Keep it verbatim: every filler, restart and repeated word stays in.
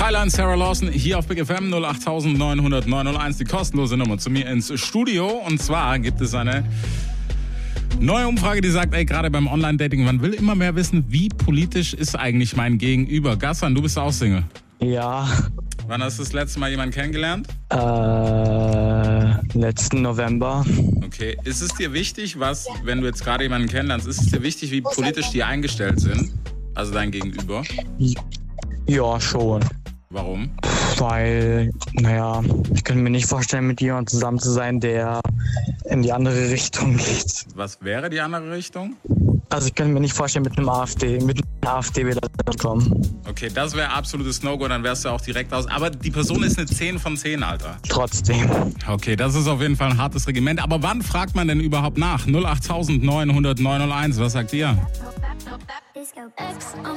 Tyler und Sarah Lawson hier auf Big F M null acht neun null null neun null eins, die kostenlose Nummer zu mir ins Studio. Und zwar gibt es eine neue Umfrage, die sagt, ey, gerade beim Online-Dating, man will immer mehr wissen, wie politisch ist eigentlich mein Gegenüber. Gassan, du bist auch Single. Ja. Wann hast du das letzte Mal jemanden kennengelernt? Äh, letzten November. Okay. Ist es dir wichtig, was, wenn du jetzt gerade jemanden kennenlernst, ist es dir wichtig, wie politisch die eingestellt sind? Also dein Gegenüber? Ja, schon. Warum? Weil, naja, ich könnte mir nicht vorstellen, mit jemandem zusammen zu sein, der in die andere Richtung geht. Was wäre die andere Richtung? Also ich könnte mir nicht vorstellen, mit einem AfD, mit einem AfD-Wähler zu kommen. Okay, das wäre absolutes No-Go, dann wärst du auch direkt aus. Aber die Person ist eine zehn von zehn, Alter. Trotzdem. Okay, das ist auf jeden Fall ein hartes Regiment. Aber wann fragt man denn überhaupt nach? null acht neun null null neun null eins, was sagt ihr?